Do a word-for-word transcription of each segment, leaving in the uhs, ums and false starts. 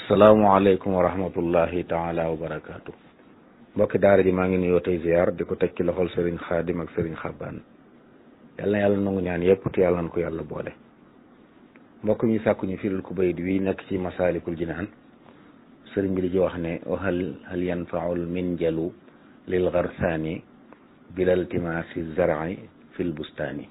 asalaamaaleykum wa rahmatullahi taala wa barakaatu. mbokki daara ji maa ngi nuyoo tey ziar di ko teg ci loxol Serigne Khadim ak Serigne Xabbaan yal na yàlla nangu ñaan yëpp te yàlla na ko yàlla boole. mbokk mi sàkku ñu firil ku bayit wi nekk ci masaalikul jinaan sëriñ bi di ci wax ne hal hal yanfaul minjalu lil garsaani bilal timaasi zar'i fil bustaani.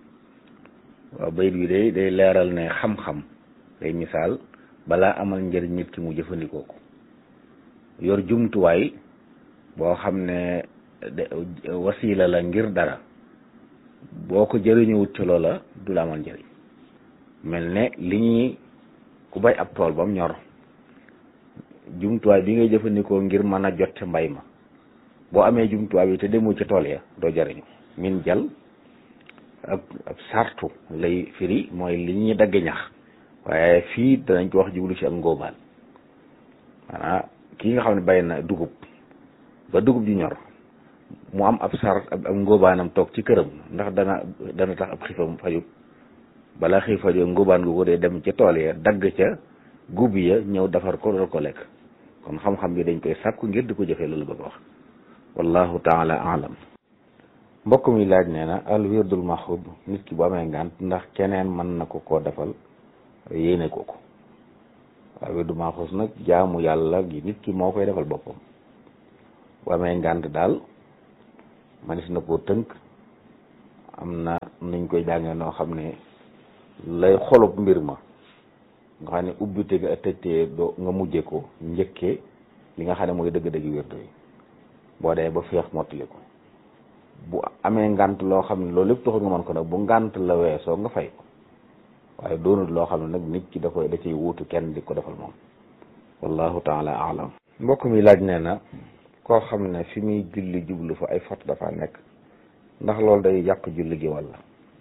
waaw bayit wi day day leeral ne xam-xam day misaal balaa amal njëriñ nit ki mu jëfandikoo ko yor jumtuwaay boo xam ne wasiila la ngir dara boo ko jëriñuwut ci loola du la amal njëriñ mel ne li ñuy ku bay ab tool ba mu ñor jumtuwaay bi ngay jëfandikoo ngir mën a jot ca mbay ma boo amee jumtuwaay bi te demoo ca tool ya doo jëriñu. min jal ab ab sartu lay firi mooy li ñuy dagge ñax waaye fii danañ ko wax jublu ci ak ngóobaan maanaam kii nga xam ne bay na dugub ba dugub ji ñor mu am ab sar ab ngóobaanam toog ci këram ndax dana dana tax ab xiifam faju balaa xiif faju ngóobaan gu ko dee dem ca tool ya dagg ca gub ya ñëw defar ko doon ko lekk kon xam-xam bi dañ koy sàkku ngir di ko jëfee loolu bëgg a wax wallahu taala alam. mbokk mi laaj nee na al wirdul maxub nit ki bu amee ngànt ndax keneen mën na ko koo defal yéene ko ko. waaw wirdu maxuus nag jaamu yàlla gi nit ki moo koy defal boppam bu amee ngànt daal manis na koo tënk am na nuñ koy jàngee noo xam ne lay xolub mbir ma nga xam ne ubbite ga tëjtee doo nga mujje ko njëkkee li nga xam ne mooy dëgg-dëgg wirdu yi boo dee ba féex mottali ko bu amee ngànt loo xam ne loolu lépp taxul nga mën ko nag bu ngànt la weesoo nga fay ko waaye doonul loo xam ne nag nit ki da koy da ciy wuutu kenn di ko defal moom wallahu taala alam. mbokk mi laaj nee na koo xam ne fi muy julli jublu fa ay fot dafa nekk ndax loolu day yàq julli gi walla.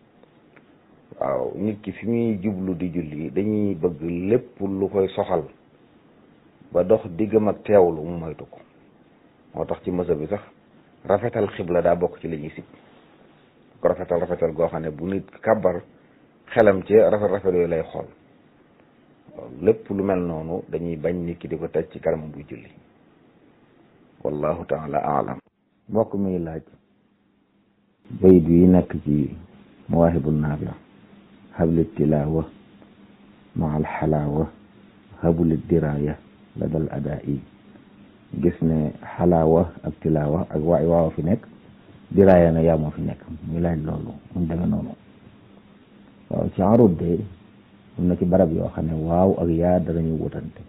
waaw nit ki fi muy jublu di julli dañuy bëgg lépp lu koy soxal ba dox diggam ak teewlu mu moytu ko moo tax ci mësa bi sax rafetal xibla daa bokk ci li ñuy sib ko rafetal rafetal goo xam ne bu nit kàbbar xelam ci rafet rafet yooyu lay xool lépp lu mel noonu dañuy bañ nit ki di ko teg ci kanam buy julli wallahu taala alam. mbokk mi laaj bayit yi nekk ci mawaahibu naafi habli tilaawa ma al xalaawa habli diraaya la dal adaa yi gis ne xalaawa ak tilaawa ak waay waaw fi nekk diraaya na yaa moo fi nekk muy laaj loolu mu demee noonu. waaw ci arut de am na ci barab yoo xam ne waaw ak yaa danañu wutante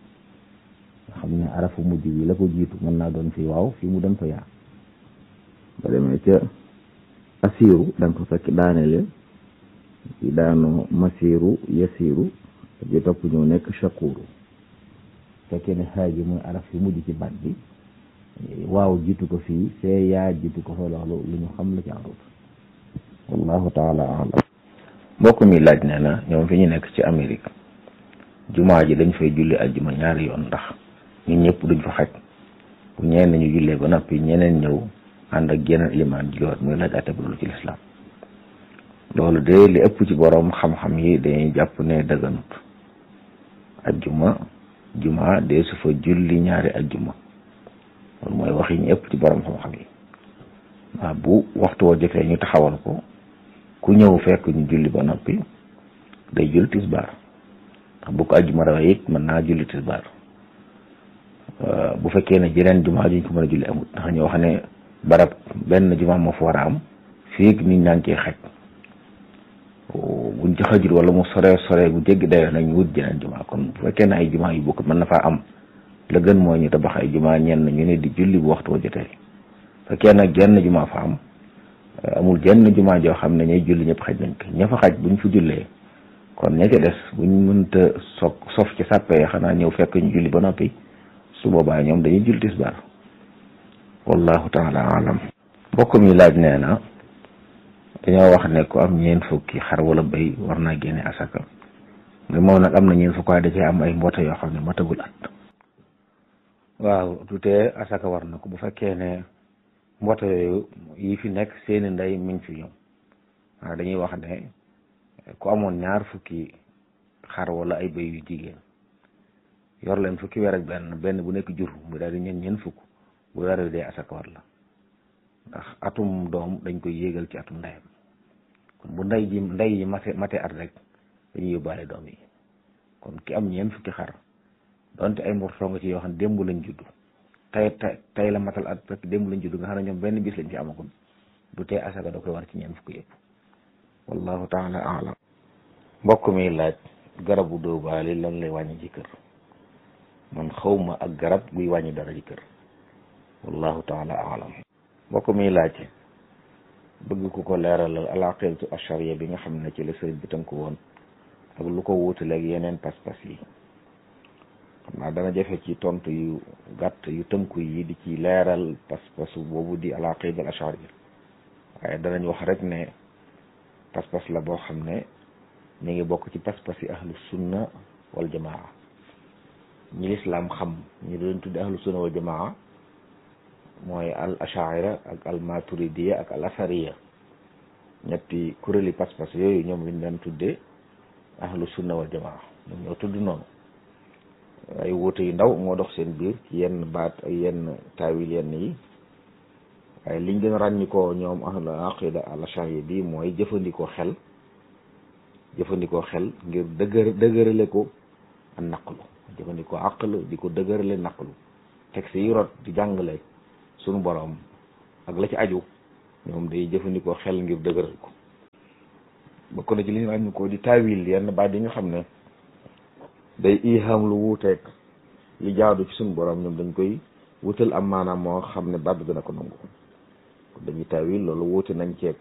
nga xam ne arafu mujj bi la ko jiitu mën naa doon fi waaw fii mu doon fa yaa ba demee ca asiiru da nga ko fekk daanele ci daano masiiru yasiiru bi topp ñëw nekk shakuuru fekkee ne xaaji mooy araf fi mujj ci baat bi waaw jiitu ko fii fee yaa jiitu ko fa loolu lu ñu xam la ci arut wallahu taala alam. mbokk mi laaj nee na ñoom fi ñu nekk ci Amérique jumaa ji dañ fay julli aljuma ñaari yoon ndax ñun ñëpp duñ fa xaj bu ñeen ñu jullee ba noppi ñeneen ñëw ànd ak yeneen ilimaan jiwaat muy laaj àtte loolu ci lislaam. loolu de li ëpp ci boroom xam-xam yi dañuy jàpp ne dëgganut aljuma juma de su fa julli ñaari aljuma loolu mooy wax yi ñu ëpp ci boroom xam-xam yi waaw bu waxtu woo jotee ñu taxawal ko ku ñëw fekk ñu julli ba noppi day julli tisbaar ndax bu ko ajjuma rawee it mën naa julli tisbaar bu fekkee ne jeneen jumaa juñ ko mën a julli amut ndax ñoo xam ne barab benn jumaa moo fa war a am fii nit ñaa ngi ciy xaj buñ ci xajul wala mu sore sore bu jéggi dayoo nag ñu wut jeneen jumaa kon bu fekkee ne ay jumaa yu bokk mën na faa am la gën mooy ñu tabax ay jumaa ñenn ñu ne di julli bu waxtu wa jotee fekkee nag jenn jumaa fa am amul jenn jumaa joo xam ne ñay julli ñëpp xaj nañ ko ña fa xaj buñ fa jullee kon ña ca des buñ mënta soog sof ci sàppee xanaa ñëw fekk ñu julli ba noppi su boobaa ñoom dañuy julli tisbaar wallahu taala alam. mbokk mi laaj nee na dañoo wax ne ku am ñeent fukki xar wala béy war naa génne asaka nga moom nag am na ñeent fukk waaye da cee am ay mboota yoo xam ne matagul at. waaw tutee asaka war na ko bu fekkee ne mboote yooyu yi fi nekk seeni ndey mi ngi fi ñoom waaw dañuy wax ne ku amoon ñaar fukki xar wala ay bëy yu jigéen yor leen fukki weer ak benn benn bu nekk jur mu daal di ñeen ñeen fukk bu weer wi dee asaka war la ndax atum doom dañ koy yéegal ci atum ndeyam kon bu ndey ji ndey yi mate mate at rek dañuy yóbbaale doom yi kon ki am ñeen fukki xar donte ay mbor nga ci yoo xam ne démb lañ judd tey tey la matal at rek démb lañ judd nga xam ne ñoom benn bis lañ ci amagul du tee asaka da koy war ci ñeen fukki yëpp wallahu taala alam mbokk mi laaj garabu dóobaali lan lay wàññi ci kër man xawma ak garab guy wàññi dara ci kër wallahu taala alam mbokk mi laaj bëgg ku ko leeralal al aqidatu ashariya bi nga xam ne ci la sëriñ bi tënku woon ak lu ko wuutaleeg yeneen pas-pas yi xam naa dana jafe ci tontu yu gàtt yu tënku yi di ci leeral pas-pasu boobu di al aqida al ashariya waaye danañ wax rek ne pas-pas la boo xam ne ñu ngi bokk ci pas-pas yi ahlu sunna wal jamaa ñi lislaam xam ñu doon tudde ahlu sunna wal jamaa mooy al ashaira ak al maturidiya ak al asariya ñetti kuréeli pas-pas yooyu ñoom lañ daan tudde ahlu sunna wal jamaa ñoom ñoo tudd noonu ay wuute yu ndaw moo dox seen biir ci yenn baat ay yenn taawil yenn yi waaye liñ gën a ràññikoo ñoom ahlu aqida al ashariya bi mooy jëfandikoo xel jëfandikoo xel ngir dëgër dëgërale ko ak naqlu jëfandikoo aql di ko dëgërale naqlu texte yi rot di jàngale sunu borom ak la ci aju ñoom day jëfandikoo xel ngir dëgëral ko bokk na ci li ñu ràññi ko di taawil yenn baat yi nga xam ne day iham lu wuuteeg li jaadu ci sunu borom ñoom dañ koy wutal am maanaam moo xam ne baat bi dina ko nangu dañuy taawil loolu wuute nañ ceeb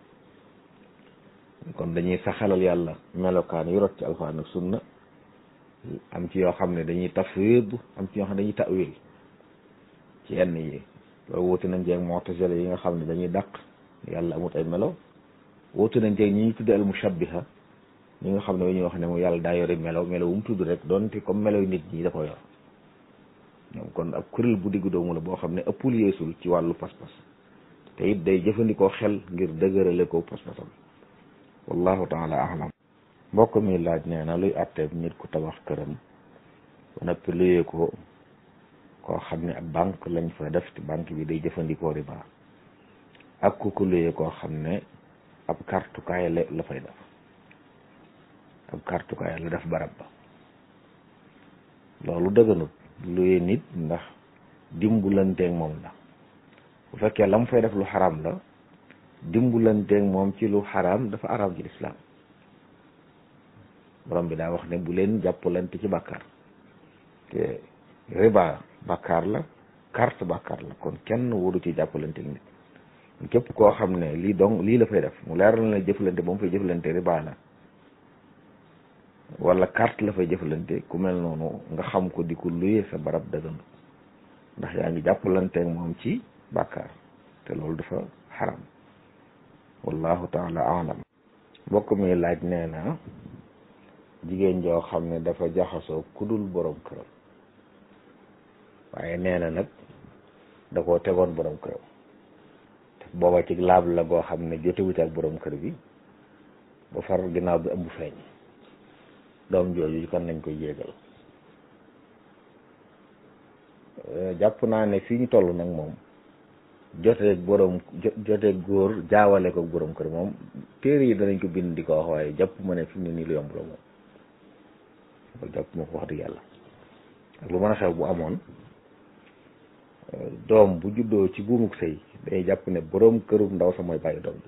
kon dañuy saxalal yàlla melokaan yu rot ci alxuraan ak sunna am ci yoo xam ne dañuy tafwid am ci yoo xam ne dañuy tawil ci yenn yi loolu wuute nañ ceeg mu'tazila yi nga xam ne dañuy dàq yàlla amut ay melo wuute nañ ceeg ñi ñuy tudde al mushabbiha ñi nga xam ne ñuy wax ne mu yàlla daa yori melo melo wu mu tudd rek doonte comme melo yu nit ñi da ko yor ñoom kon ab kuréel bu diggu doomu la boo xam ne ëppul yeesul ci wàllu pas-pas te it day jëfandikoo xel ngir dëgërale ko pas-pasam wallahu taala alam mbokk mi laaj nee na luy àtteeb nit ku tabax këram ba noppi luyee ko koo xam ne ab banque lañ fa def te banque bi day jëfandikoo riba ak ku ko luyee koo xam ne ab kartukaay la la fay def ab kartukaay la def barab ba loolu dëgganut luyee nit ndax dimbulanteeg moom la bu fekkee la mu fay def lu xaram la dimbulanteeg moom ci lu xaram dafa araam ci lislaam borom bi daa wax ne bu leen jàppalante ci bàkkaar te riba bàkkaar la carte bàkkaar la kon kenn waru ci jàppalanteeg nit képp koo xam ne lii donc lii la fay def mu leer na la jëflante ba mu fay jëflante riba la wala carte la fay jëflante ku mel noonu nga xam ko di ko luyee sa barab dëggandu ndax yaa ngi jàppalanteeg moom ci bàkkaar te loolu dafa xaram wallahu taala alam mbokk mi laaj nee na jigéen joo xam ne dafa jaxasoo kudul borom këram waaye nee na nag da koo tegoon borom këram te booba ci laab la goo xam ne jotewut ak borom kër bi ba far ginnaaw bi ëmb feeñ doom jooju kan nañ koy jéegal jàpp naa ne fii ñu toll nag moom joteeg borom joteeg góor jaawale ko borom kër moom téere yi danañ ko bind di ko wax waaye jàpp ma ne fi mu ne nii lu yomb la moom ba jàpp ma ko wax dëgg yàlla ak lu mën a xew bu amoon doom bu juddoo ci buumuk sëy day jàpp ne borom këru ndaw sa mooy bàyyi doom bi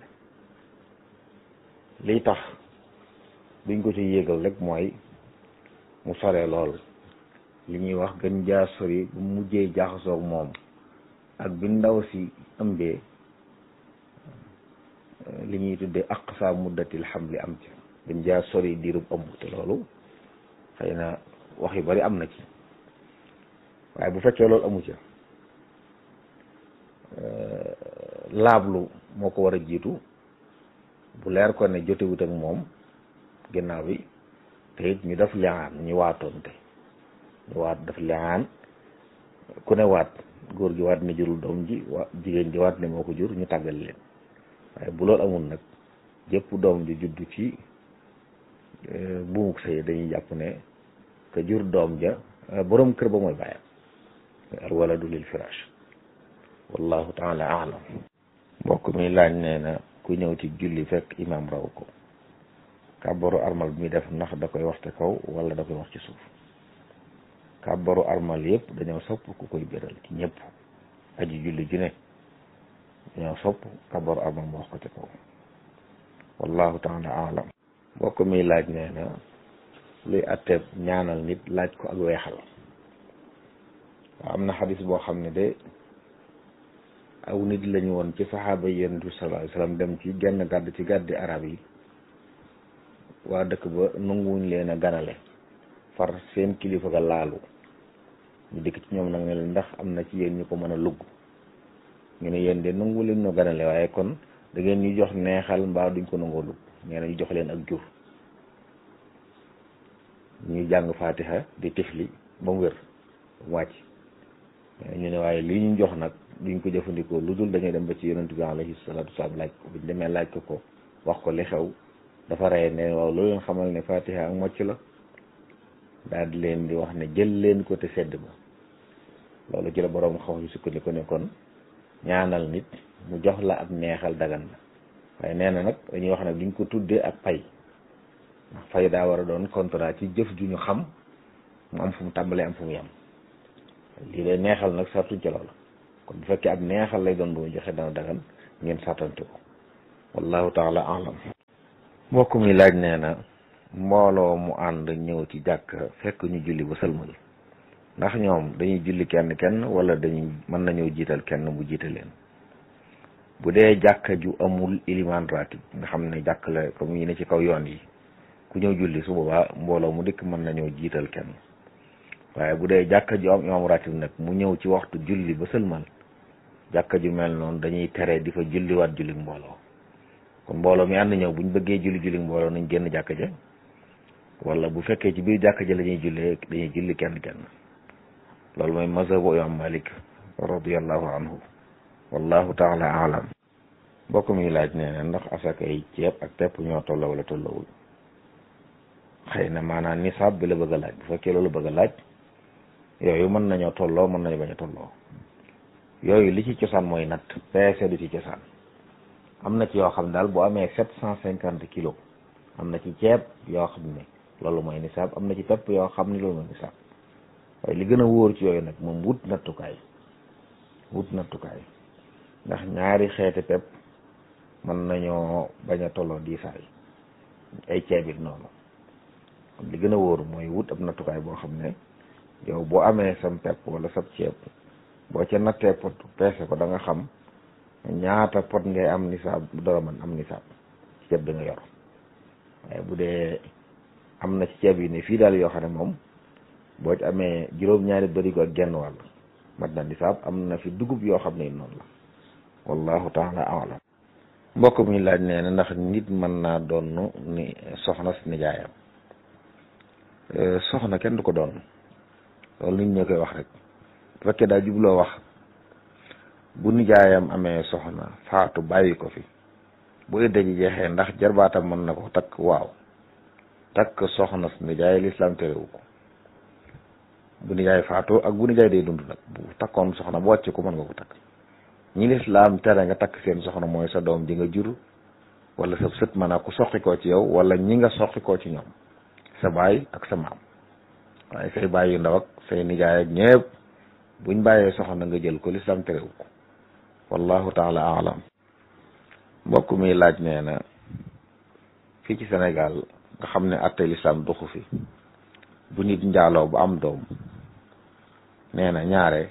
liy tax duñ ko ci yéegal rek mooy mu sore lool li ñuy wax gën jaa sori bu mujjee jaaxasoog moom ak bi ndaw si ëmbee li ñuy tuddee aqsa muddatil hamli am ci gën jaa sori diirub ëmb te loolu xëy na wax yu bari am na ci waaye bu fekkee loolu amu ca laablu moo ko war a jiitu bu leer ko ne jotewut ak moom ginnaaw bi te it ñu def liaan ñu waatoonte ñu waat def liaan ku ne waat góor gi waat ne jurul doom ji wa jigéen ji waat ne moo ko jur ñu tàggal leen waaye bu loolu amul nag jëpp doom ji juddu ci buumuk sëy dañuy jàpp ne que jur doom ja borom kër ba mooy bàyyam al waladu lil firaash wallahu taala aalam. mbokk mi laaj nee na ku ñëw ci julli fekk imam raw ko kàbbaru armal bi muy def ndax da koy wax te kaw wala da koy wax ci suuf. kàbbaru armal yëpp dañoo sopp ku koy béral ci ñëpp aji julli ju ne dañoo sopp kàbbaru armal mu wax ko te kaw wallahu taala aalam. mbokk mi laaj nee na luy atteeb ñaanal nit laaj ko ak weexal. waaw am na xadis boo xam ne de aw nit lañu woon ci saxaaba yi yonent bi sallallahu alayhi wasallam dem ci genn gàdd ci gàddi arab yi waa dëkk ba nanguwuñ leen a ganale far seen kilifa ga laalu ñu dikk ci ñoom nag ne leen ndax am na ci yéen ñu ko mën a lugg ñu ne yéen de nangu leen no ganale waaye kon da ngeen ñu jox neexal mbaa duñ ko nangoo lugg nee na ñu jox leen ak jur ñuy jàng fatiha di tifli ba mu wér ba mu wàcc ñu ne waaye lii ñu jox nag duñ ko jëfandikoo lu dul dañuy dem ba ci yonent bi alayhi salaatu wasalaam laaj ko buñ demee laaj ko ko wax ko li xew dafa rey ne waaw loolu leen xamal ne fatiha ak mocc la daal di leen di wax ne jël leen ko te sedd ba loolu ci la boroom xaw si sukkandiku ne kon ñaanal nit mu jox la ab neexal dagan la waaye nee na nag dañuy wax nag duñ ko tuddee ak pay ndax fay daa war a doon contrat ci jëf ju ñu xam mu am fu mu tàmbalee am fu mu yem lii day neexal nag sartuñ ci loolu kon bu fekkee ab neexal lay doon bu mu joxe dana dagan ngeen sartante ko wallahu taala alam. mbokk mi laaj nee na mbooloo mu ànd ñëw ci jàkk fekk ñu julli ba sëlmal ndax ñoom dañuy julli kenn kenn wala dañuy mën nañoo jiital kenn bu jiite leen. bu dee jàkka ju amul iliman ratib nga xam ne jàkk la comme yi ne ci kaw yoon yi ku ñëw julli su boobaa mbooloo mu dikk mën nañoo jiital kenn waaye bu dee jàkka ju am imam ratib nag mu ñëw ci waxtu julli ba sëlmal jàkka ju mel noonu dañuy tere di fa julliwaat julli mbooloo kon mbooloo mi ànd ñëw buñ bëggee julli julli mbooloo nañ génn jàkka ja wala bu fekkee ci biir jàkka ja la ñuy jullee dañuy julli kenn kenn loolu mooy mazhabu imam Malik radiyallahu anhu wallahu taala alam. mbokk mi laaj nee na ndax asaka yi ceeb ak pepp ñoo tolloo wala tollowul xëy na maanaam nisaab bi la bëgg a laaj bu fekkee loolu bëgg a laaj yooyu mën nañoo tolloo mën nañu bañ a tolloo yooyu li ci cosaan mooy natt peese du ci cosaan am na ci yoo xam daal bu amee sept cent cinquante kilos am na ci ceeb yoo xam ne loolu mooy nisaab am na ci pepp yoo xam ne loolu mooy nisaab waaye li gën a wóor ci yooyu nag moom wut nattukaay wut nattukaay ndax ñaari xeeti pepp mën nañoo bañ a tolloo diisaay ay ceeb it noonu kon li gën a wóor mooy wut ab nattukaay boo xam ne yow boo amee sam pepp wala sab ceeb boo ca nattee pot peese ko da nga xam ñaata pot ngay am nisaab dara man am nisaab ci ceeb bi nga yor waaye bu dee am na ci ceeb yi ne fii daal yoo xam ne moom boo ci amee juróom-ñaari barigo ak genn wàll mat na nisaab am na fi dugub yoo xam ne noonu la wallahu taala alam. mbokk mi laaj nee na ndax nit mën naa doon ni soxna si nijaayam. soxna kenn du ko doon loolu nit ñoo koy wax rek bu fekkee daa jubloo wax bu nijaayam amee soxna faatu bàyyi ko fi bu idda ji jeexee ndax jarbaatam mën na ko takk waaw takk soxna si nijaay lislaam terewu ko bu nijaay faatu ak bu nijaay day dund nag bu takkoon soxna bu wàcc ko mën nga ko takk ñi lislaam tere nga takk seen soxna mooy sa doom ji nga jur wala sa sët mën a ko soqi koo ci yow wala ñi nga soqi koo ci ñoom sa baay ak sa maam waaye say baay yu ndaw ak say nijaay ak ñëpp buñ bàyyee soxna nga jël ko lislaam terewu ko wallahu taala alam. mbokk mi laaj nee na fii ci Sénégal nga xam ne atte lislaam doxu fi bu nit njaaloo bu am doom nee na ñaare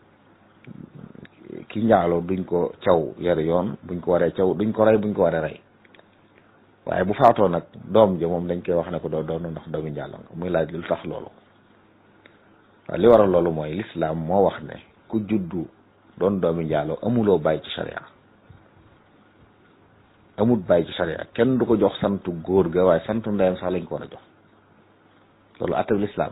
ki njaaloo duñ ko caw yar yoon buñ ko waree caw duñ ko rey buñ ko waree rey waaye bu faatoo nag doom ja moom dañ koy wax ne ko doo doon ndax doomi njaaloo nga muy laaj lu tax loolu waaw li waral loolu mooy lislaam moo wax ne ku juddu doon doomi njaaloo amuloo bàyyi ci sharia amut bàyyi ci sharia kenn du ko jox santu góor ga waaye santu ndeyam sax lañ ko war a jox loolu atte bi lislaam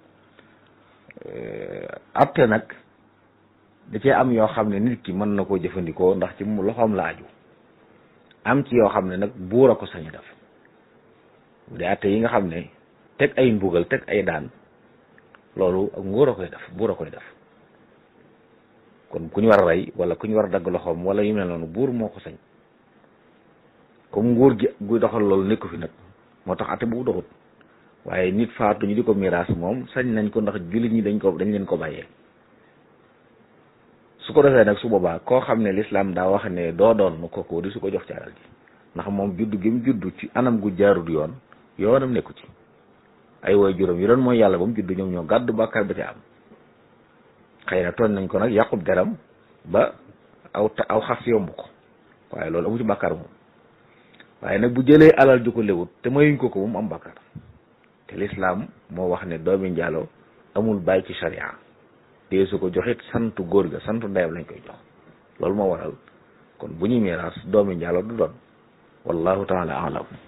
atte nag da cee am yoo xam ne nit ki mën na koo jëfandikoo ndax ci mu loxoom la aju am ci yoo xam ne nag buur a ko sañ def bu dee atte yi nga xam ne teg ay mbugal teg ay daan loolu ak nguur a koy def buur a koy def kon ku ñu war a rey wala ku ñu war a dagg loxoom wala yu mel noonu buur moo ko sañ comme nguur gi guy doxal loolu nekku fi nag moo tax ate bu doxut waaye nit faatu ñu di ko miraas moom sañ nañ ko ndax jullit ñi dañ ko dañ leen ko bàyyee su ko defee nag su boobaa koo xam ne lislaam daa wax ne doo doon nu kooku di su ko jox ci alal ji ndax moom juddu gi mu juddu ci anam gu jaarut yoon yoonam nekku ci ay woy juróom yi doon mooy yàlla ba mu juddu ñoom ñoo gàddu bàkkaar ba ci am xëy na tooñ nañ ko nag yàqub deram ba aw aw xas yomb ko waaye loolu amu ci bàkkaar moom waaye nag bu jëlee alal ju ko lewut te mayuñ ko ko moom am bàkkaar te lislaam moo wax ne doomi njaaloo amul bàyyi ci sharia te su ko joxit santu góor ga santu ndeyam lañ koy jox loolu moo waral kon bu ñuy miraas doomi njaaloo du doon wallahu taala alam